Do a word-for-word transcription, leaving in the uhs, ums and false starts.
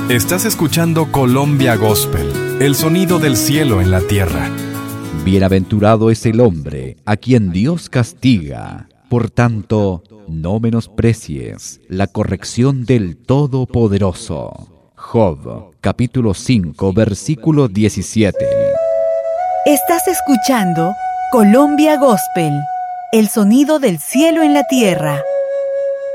Estás escuchando Colombia Gospel, el sonido del cielo en la tierra. Bienaventurado es el hombre a quien Dios castiga. Por tanto, no menosprecies la corrección del Todopoderoso. Job, capítulo cinco, versículo diecisiete. Estás escuchando Colombia Gospel, el sonido del cielo en la tierra.